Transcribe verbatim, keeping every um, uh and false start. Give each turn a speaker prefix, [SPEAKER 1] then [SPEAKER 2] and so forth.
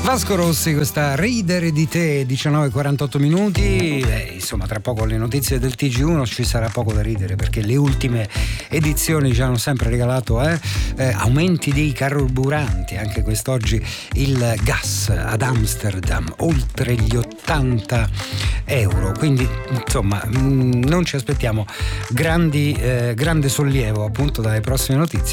[SPEAKER 1] Vasco Rossi, questa Ridere di te, diciannove e quarantotto minuti. Beh, insomma, tra poco le notizie del T G uno, ci sarà poco da ridere perché le ultime edizioni ci hanno sempre regalato eh, eh, aumenti dei carburanti. Anche quest'oggi il gas ad Amsterdam oltre gli ottanta euro, quindi insomma mh, non ci aspettiamo grandi, eh, grande sollievo appunto dalle prossime notizie.